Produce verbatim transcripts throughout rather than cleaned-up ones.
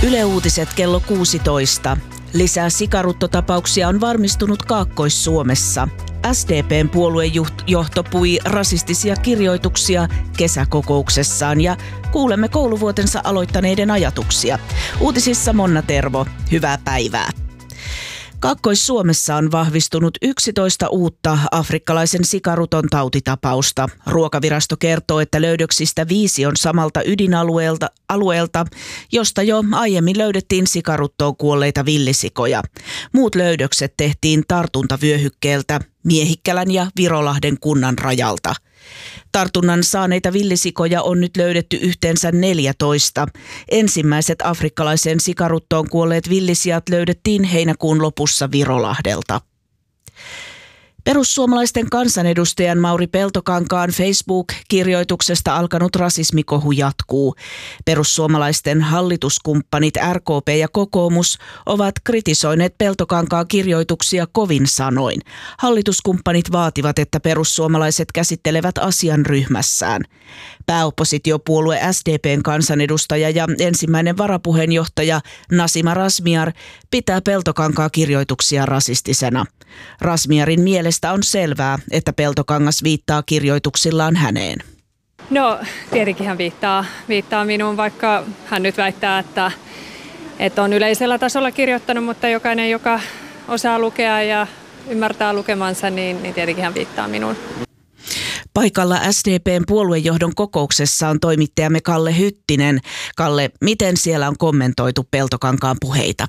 Yle Uutiset kello kuusitoista. Lisää sikaruttotapauksia on varmistunut Kaakkois-Suomessa. S D P:n puoluejohto pui rasistisia kirjoituksia kesäkokouksessaan ja kuulemme kouluvuotensa aloittaneiden ajatuksia. Uutisissa Monna Tervo, hyvää päivää. Kaakkois-Suomessa on vahvistunut yksitoista uutta afrikkalaisen sikaruton tautitapausta. Ruokavirasto kertoo, että löydöksistä viisi on samalta ydinalueelta, alueelta, josta jo aiemmin löydettiin sikaruttoon kuolleita villisikoja. Muut löydökset tehtiin tartuntavyöhykkeeltä Miehikkälän ja Virolahden kunnan rajalta. Tartunnan saaneita villisikoja on nyt löydetty yhteensä neljätoista. Ensimmäiset afrikkalaiseen sikaruttoon kuolleet villisijat löydettiin heinäkuun lopussa Virolahdelta. Perussuomalaisten kansanedustajan Mauri Peltokankaan Facebook-kirjoituksesta alkanut rasismikohu jatkuu. Perussuomalaisten hallituskumppanit R K P ja kokoomus ovat kritisoineet Peltokankaan kirjoituksia kovin sanoin. Hallituskumppanit vaativat, että perussuomalaiset käsittelevät asian ryhmässään. Pääoppositiopuolue S D P:n kansanedustaja ja ensimmäinen varapuheenjohtaja Nasima Razmyar pitää Peltokankaan kirjoituksia rasistisena. Razmyarin mielestä on selvää, että Peltokangas viittaa kirjoituksillaan häneen. No tietenkin hän viittaa, viittaa minuun, vaikka hän nyt väittää, että, että on yleisellä tasolla kirjoittanut, mutta jokainen, joka osaa lukea ja ymmärtää lukemansa, niin, niin tietenkin hän viittaa minuun. Paikalla S D P:n puoluejohdon kokouksessa on toimittajamme Kalle Hyttinen. Kalle, miten siellä on kommentoitu Peltokankaan puheita?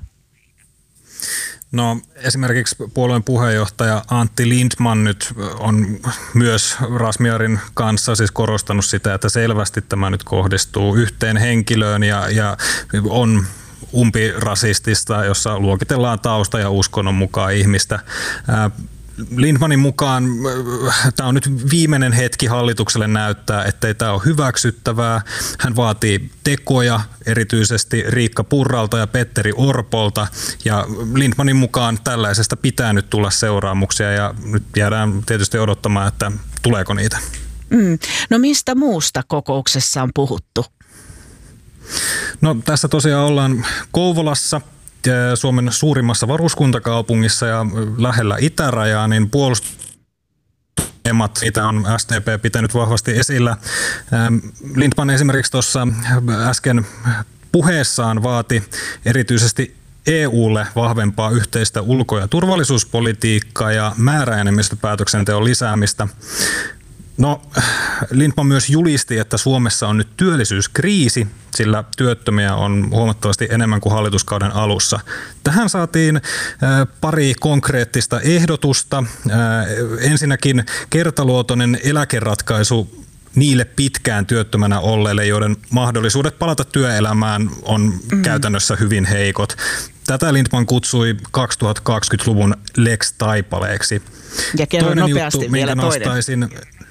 No esimerkiksi puolueen puheenjohtaja Antti Lindtman nyt on myös Razmyarin kanssa siis korostanut sitä, että selvästi tämä nyt kohdistuu yhteen henkilöön ja, ja on umpirasistista, jossa luokitellaan tausta ja uskonnon mukaan ihmistä. Lindtmanin mukaan tämä on nyt viimeinen hetki hallitukselle näyttää, ettei tämä ole hyväksyttävää. Hän vaatii tekoja erityisesti Riikka Purralta ja Petteri Orpolta ja Lindtmanin mukaan tällaisesta pitää nyt tulla seuraamuksia ja nyt jäädään tietysti odottamaan, että tuleeko niitä. Mm. No mistä muusta kokouksessa on puhuttu? No tässä tosiaan ollaan Kouvolassa, Suomen suurimmassa varuskuntakaupungissa ja lähellä itärajaa, niin puolustusteemat, mitä on S D P pitänyt vahvasti esillä. Lindtman esimerkiksi tuossa äsken puheessaan vaati erityisesti E U:lle vahvempaa yhteistä ulko- ja turvallisuuspolitiikkaa ja määräenemmistöpäätöksenteon lisäämistä. No, Lindtman myös julisti, että Suomessa on nyt työllisyyskriisi, sillä työttömiä on huomattavasti enemmän kuin hallituskauden alussa. Tähän saatiin pari konkreettista ehdotusta. Ensinnäkin kertaluotoinen eläkeratkaisu niille pitkään työttömänä olleille, joiden mahdollisuudet palata työelämään on mm. käytännössä hyvin heikot. Tätä Lindtman kutsui kaksituhattakaksikymmentäluvun Lex Taipaleeksi. Ja kerro toinen nopeasti juttu, vielä minkä toinen. nostaisin.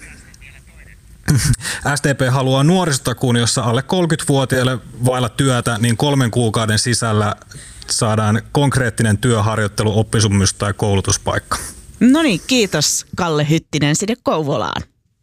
S D P haluaa nuorisotakuun, jossa alle kolmekymmentävuotiaille vailla työtä, niin kolmen kuukauden sisällä saadaan konkreettinen työharjoittelu, oppisopimus tai koulutuspaikka. No niin, kiitos Kalle Hyttinen sinne Kouvolaan.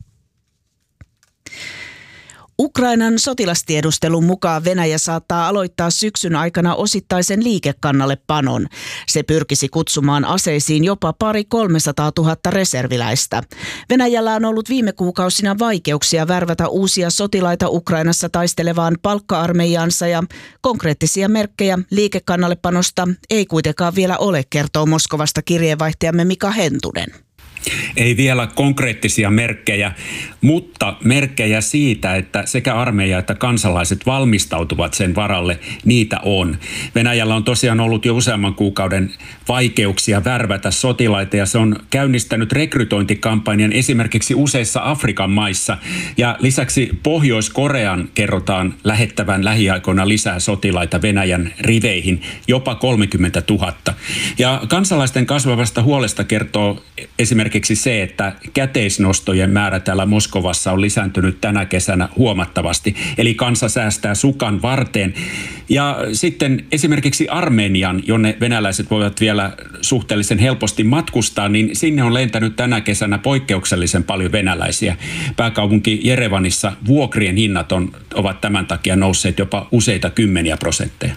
Ukrainan sotilastiedustelun mukaan Venäjä saattaa aloittaa syksyn aikana osittaisen liikekannallepanon. Se pyrkisi kutsumaan aseisiin jopa pari kolmesataa tuhatta reserviläistä. Venäjällä on ollut viime kuukausina vaikeuksia värvätä uusia sotilaita Ukrainassa taistelevaan palkka-armeijaansa ja konkreettisia merkkejä liikekannallepanosta ei kuitenkaan vielä ole, kertoo Moskovasta kirjeenvaihtajamme Mika Hentunen. Ei vielä konkreettisia merkkejä, mutta merkkejä siitä, että sekä armeija että kansalaiset valmistautuvat sen varalle, niitä on. Venäjällä on tosiaan ollut jo useamman kuukauden vaikeuksia värvätä sotilaita ja se on käynnistänyt rekrytointikampanjan esimerkiksi useissa Afrikan maissa. Ja lisäksi Pohjois-Korean kerrotaan lähettävän lähiaikoina lisää sotilaita Venäjän riveihin, jopa kolmekymmentätuhatta. Ja kansalaisten kasvavasta huolesta kertoo esimerkiksi se, että käteisnostojen määrä täällä Moskovassa on lisääntynyt tänä kesänä huomattavasti. Eli kansa säästää sukan varteen. Ja sitten esimerkiksi Armenian, jonne venäläiset voivat vielä suhteellisen helposti matkustaa, niin sinne on lentänyt tänä kesänä poikkeuksellisen paljon venäläisiä. Pääkaupunki Jerevanissa vuokrien hinnat on, ovat tämän takia nousseet jopa useita kymmeniä prosentteja.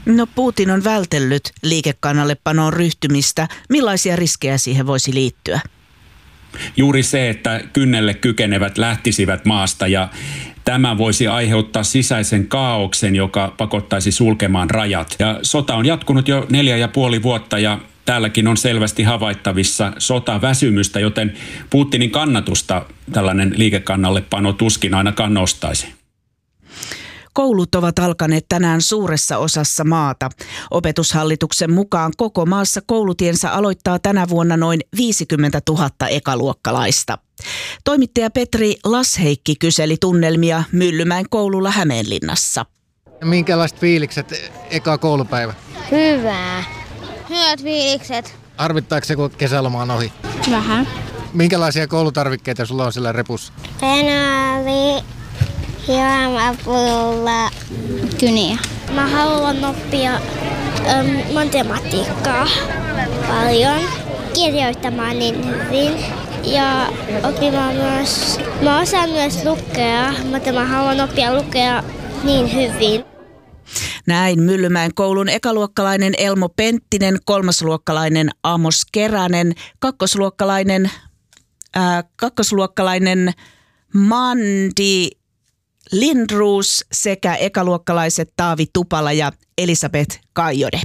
No Putin on vältellyt liikekannallepanoon ryhtymistä. Millaisia riskejä siihen voisi liittyä? Juuri se, että kynnelle kykenevät lähtisivät maasta ja tämä voisi aiheuttaa sisäisen kaaoksen, joka pakottaisi sulkemaan rajat. Ja sota on jatkunut jo neljä ja puoli vuotta ja täälläkin on selvästi havaittavissa sotaväsymystä, joten Putinin kannatusta tällainen liikekannallepano tuskin ainakaan nostaisi. Koulut ovat alkaneet tänään suuressa osassa maata. Opetushallituksen mukaan koko maassa koulutiensä aloittaa tänä vuonna noin viisikymmentätuhatta ekaluokkalaista. Toimittaja Petri Lasheikki kyseli tunnelmia Myllymäen koululla Hämeenlinnassa. Minkälaiset fiilikset eka koulupäivä? Hyvää. Hyvät fiilikset. Harvittaako se, kun kesäloma on ohi? Vähän. Minkälaisia koulutarvikkeita sulla on siellä repussa? Penaali, juomapulla, kyniä. Mä haluan oppia äm, matematiikkaa paljon, kirjoittamaan niin hyvin ja oppimaan myös. Mä osaan myös lukea, mutta mä haluan oppia lukea niin hyvin. Näin Myllymäen koulun ekaluokkalainen Elmo Penttinen, kolmasluokkalainen Amos Keränen, kakkosluokkalainen, ää, kakkosluokkalainen Mandi Lindruus sekä ekaluokkalaiset Taavi Tupala ja Elisabeth Kaijode.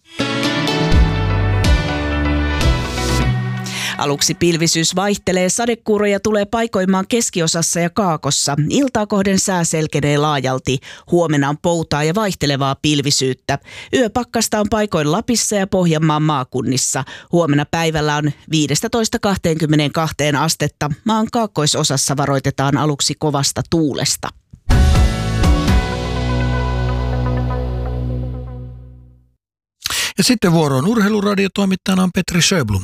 Aluksi pilvisyys vaihtelee, sadekuuroja tulee paikoimaan keskiosassa ja kaakossa. Iltaa kohden sää selkenee laajalti. Huomenna on poutaa ja vaihtelevaa pilvisyyttä. Yöpakkasta on paikoin Lapissa ja Pohjanmaan maakunnissa. Huomenna päivällä on viisitoista kaksikymmentäkaksi astetta. Maan kaakkoisosassa varoitetaan aluksi kovasta tuulesta. Ja sitten vuoroon urheiluradiotoimittajana on Petri Sjöblom.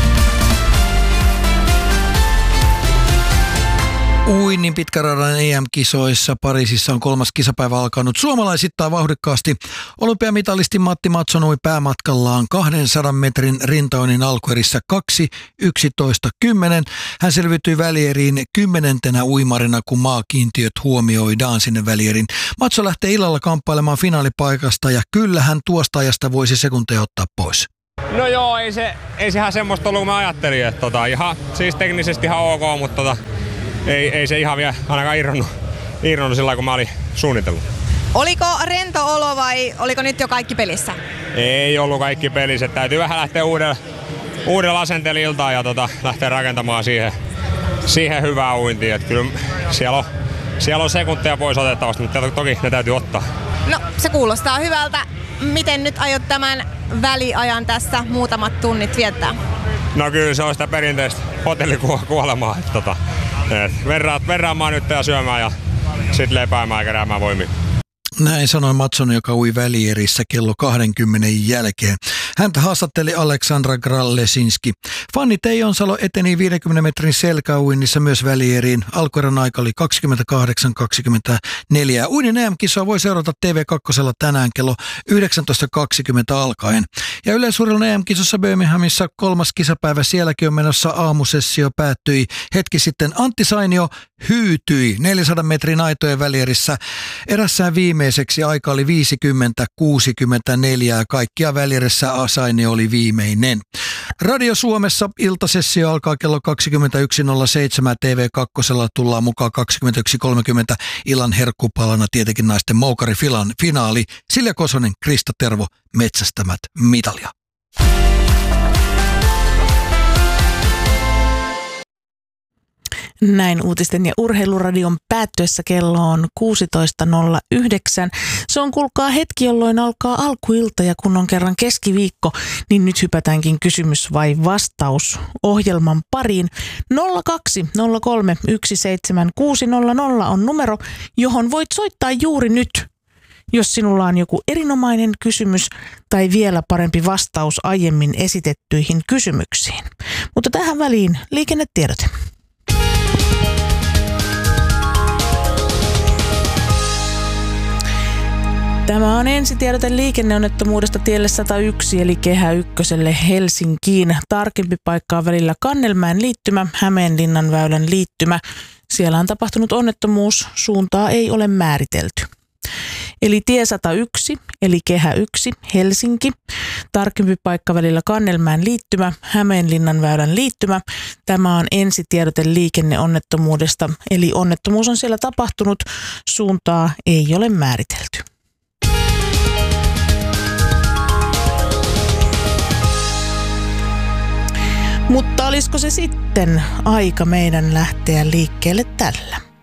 Uinnin pitkäradan E M-kisoissa Pariisissa on kolmas kisapäivä alkanut suomalaisittain vauhdikkaasti. Olympiamitalisti Matti Matson ui päämatkallaan kahdensadan metrin rintaoinnin alkuerissä kaksi yksitoista kymmenen. Hän selviytyi välieriin kymmenentenä uimarina, kun maakiintiöt huomioidaan sinne välieriin. Matso lähtee illalla kamppailemaan finaalipaikasta ja kyllä hän tuosta ajasta voisi sekunteja ottaa pois. No joo, ei se, ei se ihan semmoista ollut, kun mä ajattelin. Että tota, ihan, siis teknisesti ihan ok, mutta tota, Ei, ei se ihan vielä ainakaan irronnut, irronnut sillä lailla, kun mä olin suunnitellut. Oliko rento olo vai oliko nyt jo kaikki pelissä? Ei ollut kaikki pelissä. Täytyy vähän lähteä uudella, uudella asenteella iltaan ja tota, lähteä rakentamaan siihen, siihen hyvää uintia. Että kyllä siellä on, siellä on sekunteja pois otettavasti, mutta toki ne täytyy ottaa. No se kuulostaa hyvältä. Miten nyt aiot tämän väliajan tässä muutamat tunnit viettää? No kyllä se on sitä perinteistä hotellikuolemaa. Tota, verran, verran maan nyt ja syömään ja sitten lepäämään ja keräämään voimia. Näin sanoi Matson, joka ui välierissä kello kaksikymmentä jälkeen. Häntä haastatteli Aleksandra Gralesinski. Fanni Teijonsalo eteni viidenkymmenen metrin selkäuinnissa myös välieriin. Alkuerän aika oli kaksikymmentäkahdeksan kaksikymmentäneljä. Uinnin E M-kisoa voi seurata T V kaksi tänään kello yhdeksäntoista kaksikymmentä alkaen. Ja yleisurheilun E M-kisossa Birminghamissa kolmas kisapäivä, sielläkin on menossa aamusessio päättyi. Hetki sitten Antti Sainio hyytyi neljänsadan metrin aitojen välierissä. Erässään viimeiseksi aika oli viisikymmentä kuusikymmentäneljä ja kaikkia välierissä Sainio oli viimeinen. Radio Suomessa iltasessio alkaa kello kaksikymmentäyksi nolla seitsemän. T V kaksi tullaan mukaan kaksikymmentäyksi kolmekymmentä. Illan herkkupalana tietenkin naisten moukari-finaali. Silja Kosonen, Krista Tervo, metsästämät mitalia. Näin uutisten ja urheiluradion päättyessä kello on kuusitoista nolla yhdeksän. Se on kuulkaa hetki, jolloin alkaa alkuilta ja kun on kerran keskiviikko, niin nyt hypätäänkin kysymys vai vastaus ohjelman pariin. nolla kaksi nolla kolme yksi seitsemän kuusi nolla nolla on numero, johon voit soittaa juuri nyt, jos sinulla on joku erinomainen kysymys tai vielä parempi vastaus aiemmin esitettyihin kysymyksiin. Mutta tähän väliin liikennetiedote. Tämä on ensitiedote liikenneonnettomuudesta tielle sata yksi eli Kehä ykköselle Helsinkiin. Tarkempi paikka on välillä Kannelmäen liittymä, Hämeenlinnan väylän liittymä. Siellä on tapahtunut onnettomuus, suuntaa ei ole määritelty. Eli tie sata yksi, eli kehä yksi, Helsinki. Tarkempi paikka välillä Kannelmäen liittymä, Hämeenlinnan väylän liittymä. Tämä on ensitiedote liikenneonnettomuudesta, eli onnettomuus on siellä tapahtunut, suuntaa ei ole määritelty. Mutta olisiko se sitten aika meidän lähteä liikkeelle tällä?